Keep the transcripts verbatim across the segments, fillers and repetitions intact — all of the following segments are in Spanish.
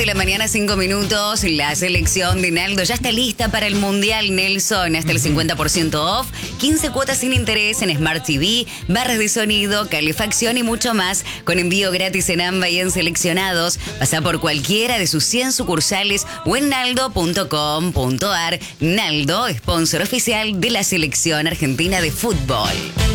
la mañana, cinco minutos. La selección de Naldo ya está lista para el Mundial, Nelson. Hasta el cincuenta por ciento off, quince cuotas sin interés en Smart T V, barras de sonido, calefacción y mucho más. Con envío gratis en AMBA y en seleccionados. Pasa por cualquiera de sus cien sucursales o en naldo punto com punto ar. Naldo, sponsor oficial de la selección argentina de fútbol.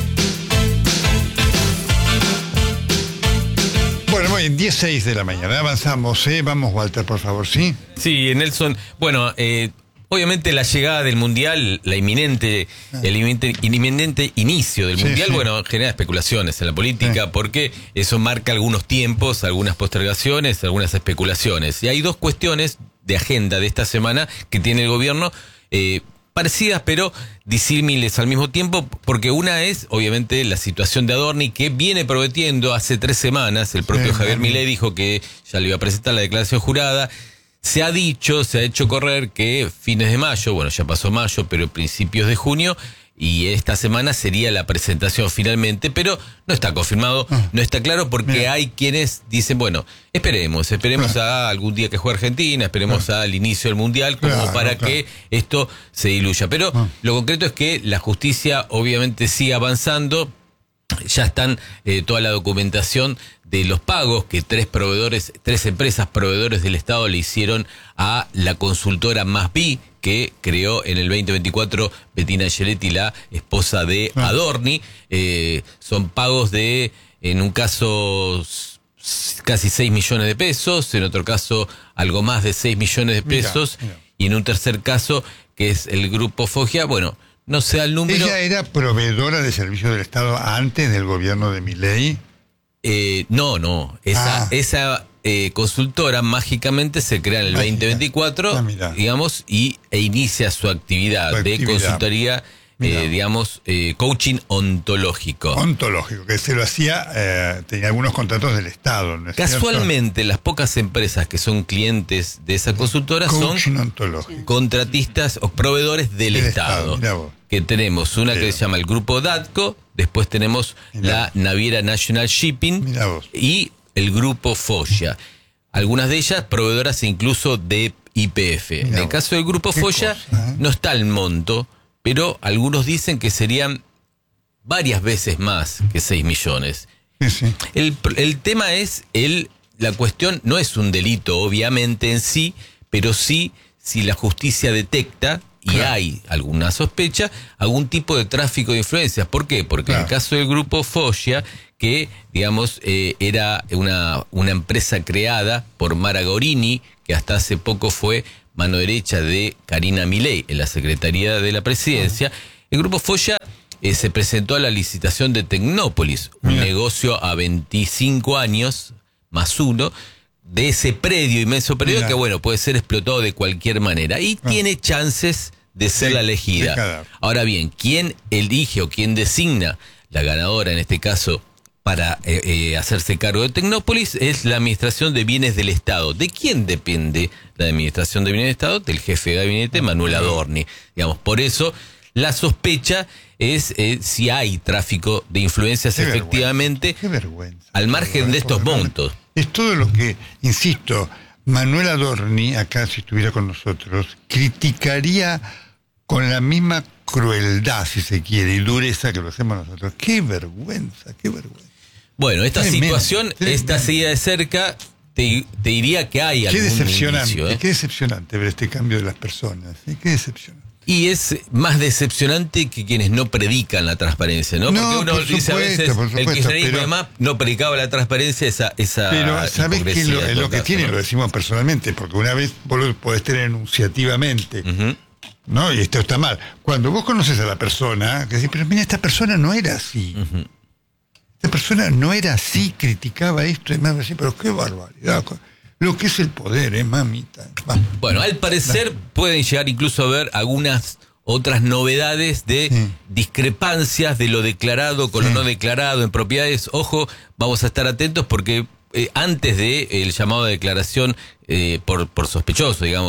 Bueno, muy bien, diez seis de la mañana. Avanzamos, ¿eh? Vamos, Walter, por favor, ¿sí? Sí, Nelson. Bueno, eh, obviamente la llegada del Mundial, la inminente, ah. el inminente, inminente inicio del sí, Mundial, sí. bueno, genera especulaciones en la política sí. porque eso marca algunos tiempos, algunas postergaciones, algunas especulaciones. Y hay dos cuestiones de agenda de esta semana que tiene el gobierno, eh, parecidas pero disímiles al mismo tiempo, porque una es obviamente la situación de Adorni, que viene prometiendo hace tres semanas. El propio sí, Javier Milei dijo que ya le iba a presentar la declaración jurada. Se ha dicho, se ha hecho correr que fines de mayo, bueno, ya pasó mayo, pero principios de junio, y esta semana sería la presentación finalmente, pero no está confirmado, ah, no está claro, porque mira. hay quienes dicen, bueno, esperemos, esperemos claro. a algún día que juegue Argentina, esperemos claro. al inicio del Mundial, como claro, para claro. que esto se diluya. Pero ah. lo concreto es que la justicia obviamente sigue avanzando. Ya están eh, toda la documentación de los pagos que tres proveedores, tres empresas proveedores del Estado le hicieron a la consultora Masbi, que creó en el veinte veinticuatro Bettina Giletti, la esposa de Adorni. Eh, son pagos de, en un caso, casi seis millones de pesos, en otro caso, algo más de seis millones de pesos, mira, mira. y en un tercer caso, que es el Grupo Foggia, bueno, no sé el número. ¿Ella era proveedora de servicios del Estado antes del gobierno de Milei? Eh, no, no. Esa, ah. esa eh, consultora mágicamente se crea en el Mágica. veinte veinticuatro, ah, digamos, y e inicia su actividad, su actividad. de consultoría, eh, digamos, eh, coaching ontológico. Ontológico, que se lo hacía, eh, tenía algunos contratos del Estado, ¿no es Casualmente, cierto? las pocas empresas que son clientes de esa consultora coaching son ontológico. contratistas o proveedores del el Estado. Estado que tenemos una Pero. que se llama el Grupo DATCO, después tenemos Mirá. la Naviera National Shipping y el Grupo Foggia. Algunas de ellas proveedoras incluso de Y P F. Mirá en el vos. caso del Grupo Foggia cosa, ¿eh? no está el monto, pero algunos dicen que serían varias veces más que seis millones. Sí, sí. El, el tema es, el, la cuestión no es un delito obviamente en sí, pero sí si la justicia detecta y claro. hay alguna sospecha, algún tipo de tráfico de influencias. ¿Por qué? Porque claro. en el caso del Grupo Foggia, que digamos eh, era una, una empresa creada por Mara Gorini, que hasta hace poco fue mano derecha de Karina Milei en la Secretaría de la Presidencia, uh-huh. el Grupo Foggia eh, se presentó a la licitación de Tecnópolis, un Mira. negocio a veinticinco años, más uno, de ese predio, inmenso predio, Mira. que bueno, puede ser explotado de cualquier manera. Y ah. tiene chances de ser sí, la elegida. Ahora bien, ¿quién elige o quién designa la ganadora, en este caso, para eh, eh, hacerse cargo de Tecnópolis? Es la Administración de Bienes del Estado. ¿De quién depende la Administración de Bienes del Estado? Del jefe de gabinete, Manuel Adorni. Digamos, por eso la sospecha es eh, si hay tráfico de influencias qué efectivamente, vergüenza, qué vergüenza, al margen vergüenza, de estos montos. Es todo lo que, insisto, Manuel Adorni, acá si estuviera con nosotros, criticaría con la misma crueldad, si se quiere, y dureza que lo hacemos nosotros. ¡Qué vergüenza, qué vergüenza! Bueno, esta tremendo, situación, tremendo. esta seguida de cerca, te, te diría que hay qué algún decepcionante, indicio, ¿eh? Qué decepcionante ver este cambio de las personas, ¿eh? Qué decepcionante. Y es más decepcionante que quienes no predican la transparencia, ¿no? no Porque uno por dice supuesto, a veces, por supuesto, el kirchnerismo pero, además no predicaba la transparencia, esa esa Pero ¿sabés qué es lo, es lo que caso, tiene? ¿no? Lo decimos personalmente, porque una vez vos lo podés tener enunciativamente, uh-huh. ¿no? Y esto está mal. Cuando vos conoces a la persona, que decís, pero mira, esta persona no era así. Uh-huh. Esta persona no era así, criticaba esto, y más así, pero qué barbaridad. Lo que es el poder, ¿eh, mamita? Va. Bueno, al parecer Va. pueden llegar incluso a ver algunas otras novedades de sí. discrepancias de lo declarado con sí. lo no declarado en propiedades. Ojo, vamos a estar atentos porque eh, antes de el llamado de declaración eh, por, por sospechoso, digamos,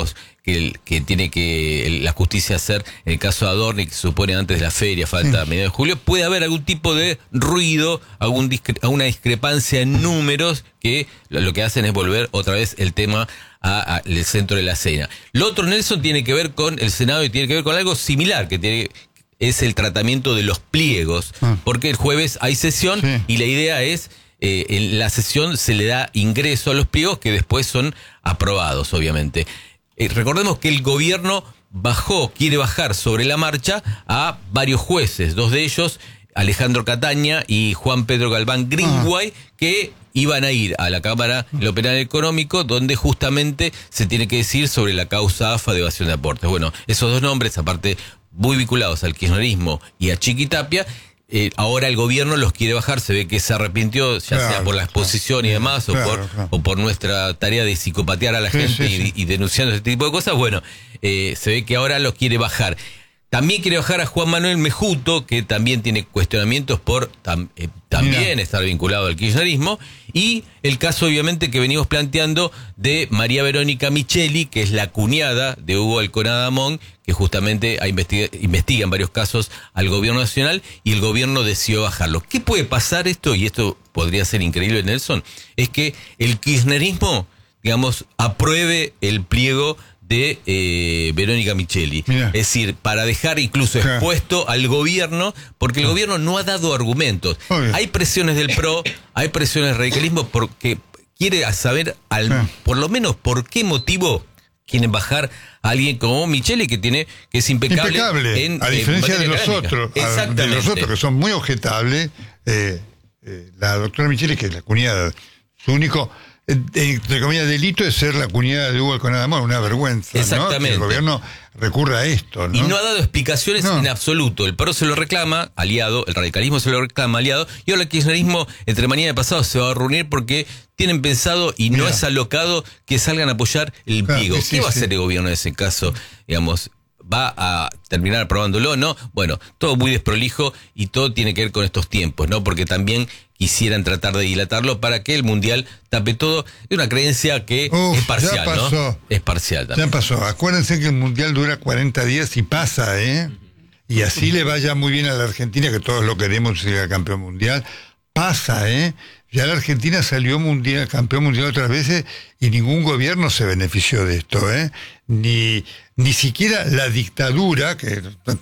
que, que tiene que la justicia hacer en el caso de Adorni, que se supone antes de la feria, falta a mediados de julio, puede haber algún tipo de ruido, algún discre, alguna discrepancia en números que lo que hacen es volver otra vez el tema al centro de la escena. Lo otro, Nelson, tiene que ver con el Senado y tiene que ver con algo similar, que tiene es el tratamiento de los pliegos, ah. porque el jueves hay sesión sí. y la idea es, eh, en la sesión se le da ingreso a los pliegos que después son aprobados, obviamente. Eh, recordemos que el gobierno bajó, quiere bajar sobre la marcha a varios jueces, dos de ellos, Alejandro Cataña y Juan Pedro Galván Greenway, ah. que iban a ir a la Cámara de lo Penal Económico, donde justamente se tiene que decir sobre la causa A F A de evasión de aportes. Bueno, esos dos nombres, aparte muy vinculados al kirchnerismo y a Chiquitapia, eh, ahora el gobierno los quiere bajar, se ve que se arrepintió, ya claro, sea por la exposición claro, y demás, claro, o por claro. o por nuestra tarea de psicopatear a la sí, gente sí, sí. Y, y denunciando este tipo de cosas. Bueno, eh, se ve que ahora los quiere bajar. También quiere bajar a Juan Manuel Mejuto, que también tiene cuestionamientos por tam, eh, también Mira. estar vinculado al kirchnerismo, y el caso obviamente que venimos planteando de María Verónica Micheli, que es la cuñada de Hugo Alconada Amón, que justamente ha investiga, investiga en varios casos al gobierno nacional, y el gobierno decidió bajarlo. ¿Qué puede pasar esto? Y esto podría ser increíble, Nelson, es que el kirchnerismo, digamos, apruebe el pliego de eh, Verónica Micheli. Mira. Es decir, para dejar incluso claro. expuesto al gobierno, porque el gobierno no ha dado argumentos. Obvio. Hay presiones del P R O, hay presiones del radicalismo, porque quiere saber, al, claro. por lo menos, por qué motivo quieren bajar a alguien como Micheli, que tiene que es impecable. Impecable, en, a diferencia en de los otros, de los otros que son muy objetables. Eh, eh, la doctora Micheli, que es la cuñada, su único... entre comillas, delito es ser la cuñada de Hugo Alconada Amón, una vergüenza. Exactamente. ¿No? Que el gobierno recurra a esto, ¿no? Y no ha dado explicaciones no. en absoluto. El P R O se lo reclama, aliado, el radicalismo se lo reclama, aliado, y ahora el kirchnerismo, entre mañana y pasado, se va a reunir porque tienen pensado, y Mira. no es alocado, que salgan a apoyar el claro, pliego. Sí, ¿Qué sí, va a hacer sí. el gobierno en ese caso? Digamos, ¿va a terminar aprobándolo? No. Bueno, todo muy desprolijo y todo tiene que ver con estos tiempos, ¿no? Porque también quisieran tratar de dilatarlo para que el Mundial tape todo. Es una creencia que Uf, es parcial, ya pasó. ¿no? Es parcial también. Ya pasó. Acuérdense que el Mundial dura cuarenta días y pasa, ¿eh? Y así le vaya muy bien a la Argentina, que todos lo queremos ser campeón mundial. Pasa, ¿eh? Ya la Argentina salió mundial, campeón mundial otras veces y ningún gobierno se benefició de esto, ¿eh? Ni, ni siquiera la dictadura, que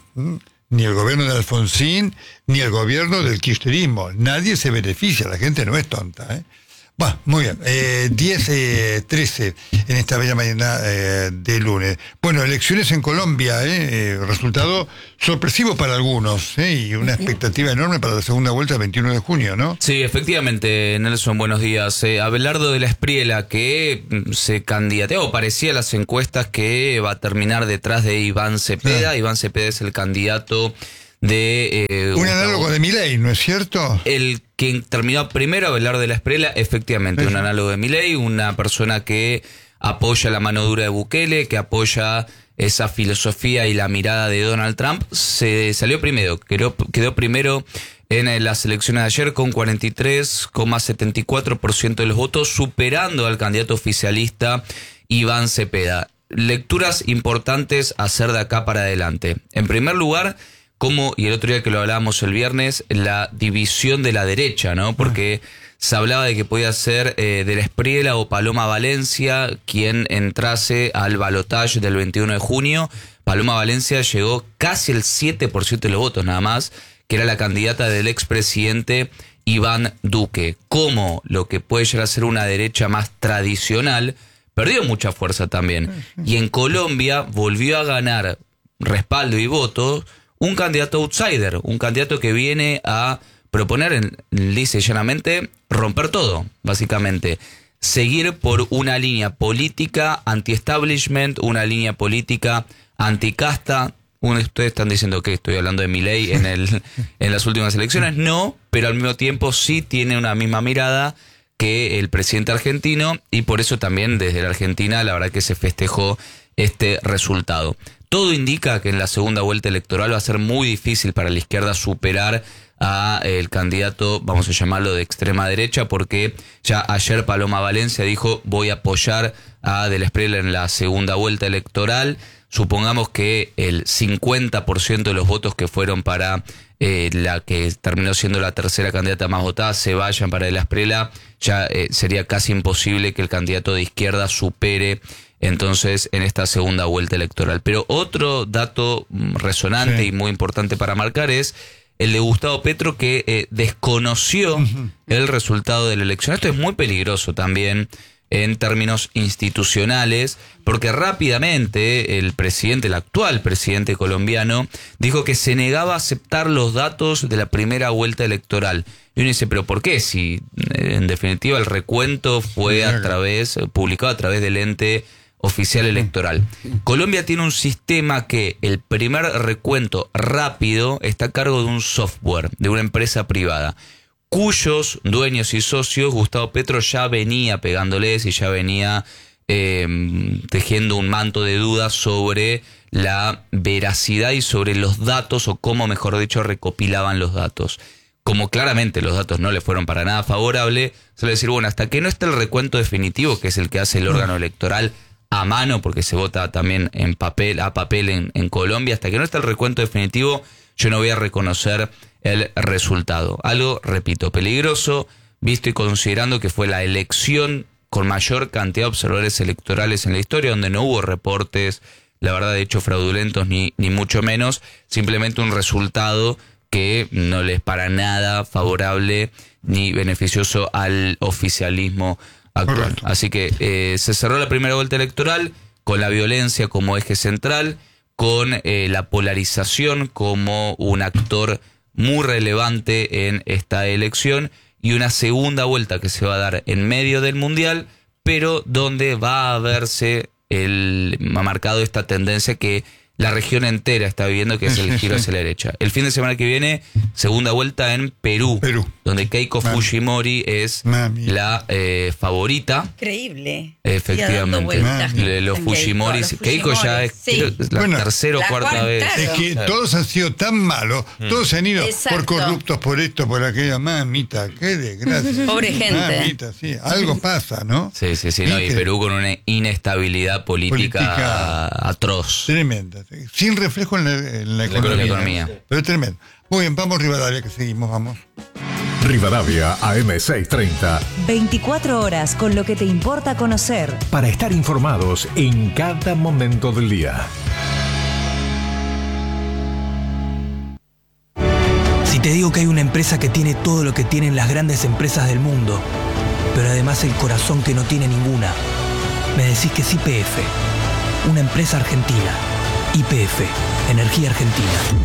ni el gobierno de Alfonsín, ni el gobierno del kirchnerismo. Nadie se beneficia, la gente no es tonta, ¿eh? Bueno, muy bien. Eh, diez, trece en esta bella mañana eh, de lunes. Bueno, elecciones en Colombia, eh, resultado sorpresivo para algunos, eh, y una expectativa enorme para la segunda vuelta el veintiuno de junio, ¿no? Sí, efectivamente, Nelson, buenos días. Eh, Abelardo de la Espriela, que se candidateó, parecía las encuestas que va a terminar detrás de Iván Cepeda. Ah. Iván Cepeda es el candidato de... Eh, un análogo de Milei, ¿no es cierto? El que terminó primero, Abelardo de la Espriela, efectivamente, Eso. un análogo de Milei, una persona que apoya la mano dura de Bukele, que apoya esa filosofía y la mirada de Donald Trump. Se salió primero, quedó, quedó primero en las elecciones de ayer con cuarenta y tres coma setenta y cuatro por ciento de los votos, superando al candidato oficialista Iván Cepeda. Lecturas importantes a hacer de acá para adelante. En primer lugar, como, y el otro día que lo hablábamos el viernes, la división de la derecha, ¿no? Porque se hablaba de que podía ser eh, de la Espriela o Paloma Valencia quien entrase al balotaje del veintiuno de junio. Paloma Valencia llegó casi el siete por ciento de los votos nada más, que era la candidata del expresidente Iván Duque. Como lo que puede llegar a ser una derecha más tradicional, perdió mucha fuerza también. Y en Colombia volvió a ganar respaldo y votos un candidato outsider, un candidato que viene a proponer, en, lisa y llanamente, romper todo, básicamente. Seguir por una línea política anti-establishment, una línea política anticasta. Ustedes están diciendo que estoy hablando de Milei en, el, en las últimas elecciones. No, pero al mismo tiempo sí tiene una misma mirada que el presidente argentino, y por eso también desde la Argentina la verdad que se festejó este resultado. Todo indica que en la segunda vuelta electoral va a ser muy difícil para la izquierda superar a el candidato, vamos a llamarlo de extrema derecha, porque ya ayer Paloma Valencia dijo voy a apoyar a Del Espriella en la segunda vuelta electoral. Supongamos que el cincuenta por ciento de los votos que fueron para eh, la que terminó siendo la tercera candidata más votada se vayan para Del Espriella, ya eh, sería casi imposible que el candidato de izquierda supere entonces en esta segunda vuelta electoral. Pero otro dato resonante sí. y muy importante para marcar es el de Gustavo Petro, que eh, desconoció uh-huh. el resultado de la elección. Esto es muy peligroso también en términos institucionales, porque rápidamente el presidente, el actual presidente colombiano, dijo que se negaba a aceptar los datos de la primera vuelta electoral. Y uno dice, ¿pero por qué? Si en definitiva el recuento fue a través, publicado a través del ente oficial electoral. Colombia tiene un sistema que el primer recuento rápido está a cargo de un software, de una empresa privada, cuyos dueños y socios Gustavo Petro ya venía pegándoles y ya venía eh, tejiendo un manto de dudas sobre la veracidad y sobre los datos, o cómo, mejor dicho, recopilaban los datos. Como claramente los datos no le fueron para nada favorables, se le decir, bueno, hasta que no esté el recuento definitivo, que es el que hace el órgano electoral a mano, porque se vota también en papel, a papel en, en Colombia, hasta que no esté el recuento definitivo, yo no voy a reconocer el resultado. Algo, repito, peligroso, visto y considerando que fue la elección con mayor cantidad de observadores electorales en la historia, donde no hubo reportes, la verdad, de hechos fraudulentos, ni, ni mucho menos, simplemente un resultado que no le es para nada favorable ni beneficioso al oficialismo actual. Correcto. Así que eh, se cerró la primera vuelta electoral con la violencia como eje central, con eh, la polarización como un actor muy relevante en esta elección, y una segunda vuelta que se va a dar en medio del Mundial, pero donde va a verse el, ha marcado esta tendencia que la región entera está viviendo, que es el giro hacia la derecha. El fin de semana que viene, segunda vuelta en Perú, Perú. donde Keiko Mami. Fujimori es Mami. la eh, favorita. Increíble. Efectivamente. Los Fujimori. Keiko, Keiko ya es, sí. es la bueno, tercera o cuarta cuarta, vez. Es que claro. todos han sido tan malos, mm. todos se han ido Exacto. por corruptos, por esto, por aquello. Mamita, qué desgracia. Pobre gente. Mamita, sí. Algo pasa, ¿no? Sí, sí, sí. No, y Perú con una inestabilidad política, política atroz. Tremenda. Sin reflejo en la, en la, economía, la economía. Pero es tremendo. Muy bien, vamos Rivadavia, que seguimos, vamos. Rivadavia A M seiscientos treinta. veinticuatro horas con lo que te importa conocer. Para estar informados en cada momento del día. Si te digo que hay una empresa que tiene todo lo que tienen las grandes empresas del mundo, pero además el corazón que no tiene ninguna, me decís que es Y P F, una empresa argentina. Y P F, Energía Argentina.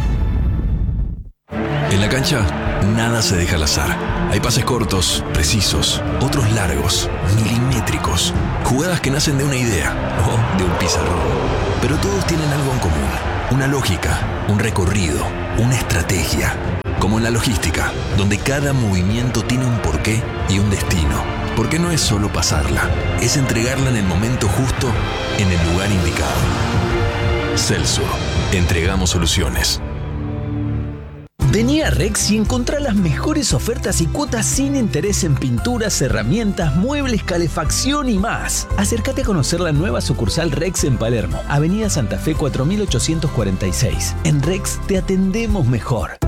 En la cancha, nada se deja al azar. Hay pases cortos, precisos, otros largos, milimétricos. Jugadas que nacen de una idea o de un pizarrón. Pero todos tienen algo en común. Una lógica, un recorrido, una estrategia. Como en la logística, donde cada movimiento tiene un porqué y un destino. Porque no es solo pasarla, es entregarla en el momento justo, en el lugar indicado. Celso, entregamos soluciones. Vení a Rex y encontrá las mejores ofertas y cuotas sin interés en pinturas, herramientas, muebles, calefacción y más. Acércate a conocer la nueva sucursal Rex en Palermo, Avenida Santa Fe cuatro mil ochocientos cuarenta y seis. En Rex te atendemos mejor.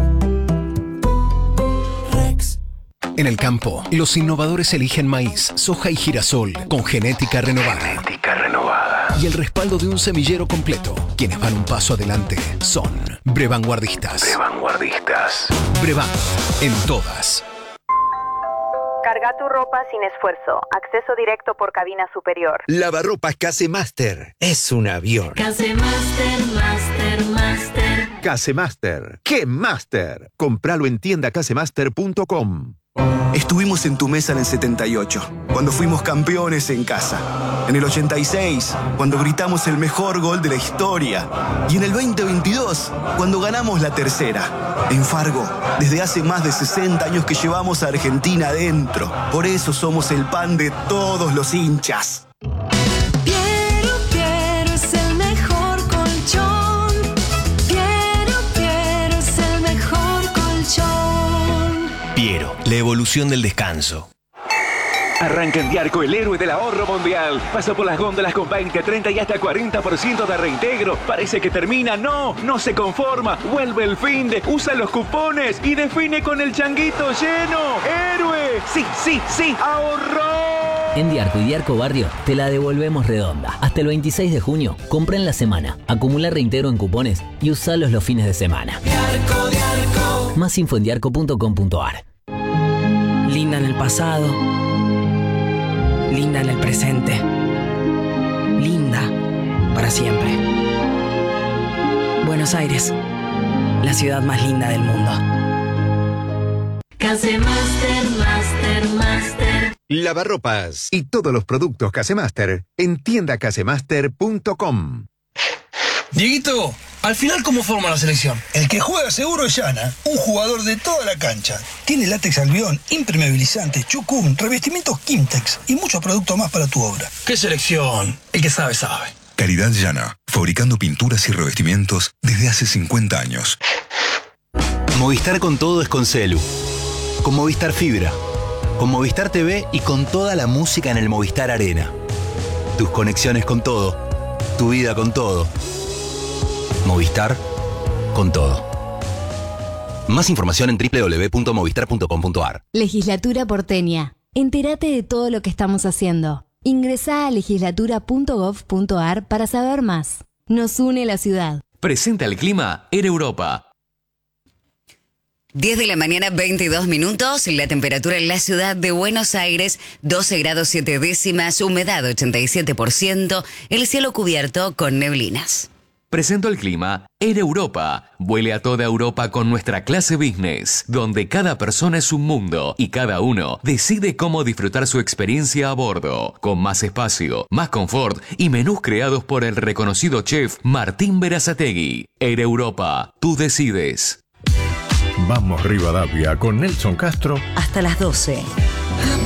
En el campo, los innovadores eligen maíz, soja y girasol con genética renovada. Genética renovada. Y el respaldo de un semillero completo. Quienes van un paso adelante son Brevanguardistas. Brevanguardistas. Brevan, en todas. Carga tu ropa sin esfuerzo. Acceso directo por cabina superior. Lavarropas Casemaster. Es un avión. Casemaster, Master, Master. Casemaster. ¡Qué Master! Compralo en tienda casemaster punto com. Estuvimos en tu mesa en el setenta y ocho, cuando fuimos campeones en casa. En el ochenta y seis, cuando gritamos el mejor gol de la historia. Y en el veinte veintidós, cuando ganamos la tercera. En Fargo, desde hace más de sesenta años que llevamos a Argentina adentro. Por eso somos el pan de todos los hinchas. Piero, la evolución del descanso. Arranca en Diarco, el héroe del ahorro mundial. Pasa por las góndolas con veinte, treinta y hasta cuarenta por ciento de reintegro. Parece que termina. No, no se conforma. Vuelve el fin de, usa los cupones y define con el changuito lleno. ¡Héroe! Sí, sí, sí, ahorró. En Diarco y Diarco Barrio te la devolvemos redonda. Hasta el veintiséis de junio, compra en la semana, acumula reintegro en cupones y usalos los fines de semana. Diarco, Diarco. Más info en diarco punto com punto ar. Linda en el pasado, linda en el presente, linda para siempre. Buenos Aires, la ciudad más linda del mundo. Casemaster, Master, Master. Lavarropas y todos los productos Casemaster en tienda casemaster punto com. Dieguito, al final, ¿cómo forma la selección? El que juega seguro es Yana, un jugador de toda la cancha. Tiene látex albión, impermeabilizante, chucún, revestimientos Kimtex y muchos productos más para tu obra. ¿Qué selección? El que sabe, sabe. Calidad Yana, fabricando pinturas y revestimientos desde hace cincuenta años. Movistar con todo es con Celu. Con Movistar Fibra. Con Movistar T V y con toda la música en el Movistar Arena. Tus conexiones con todo. Tu vida con todo. Movistar con todo. Más información en doble u doble u doble u punto movistar punto com punto ar. Legislatura porteña. Entérate de todo lo que estamos haciendo. Ingresá a legislatura punto gov punto ar para saber más. Nos une la ciudad. Presenta el clima Air Europa. diez de la mañana, veintidós minutos. La temperatura en la ciudad de Buenos Aires, doce grados siete décimas, humedad ochenta y siete por ciento, el cielo cubierto con neblinas. Presento el clima Air Europa. Vuele a toda Europa con nuestra clase business, donde cada persona es un mundo y cada uno decide cómo disfrutar su experiencia a bordo, con más espacio, más confort y menús creados por el reconocido chef Martín Berazategui. Air Europa, tú decides. Vamos Rivadavia con Nelson Castro. Hasta las doce.